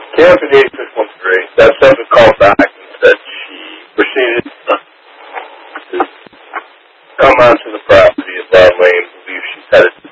Camping 8613. That subject called back and said she proceeded to come onto the property at Broad Lane, believes she's headed to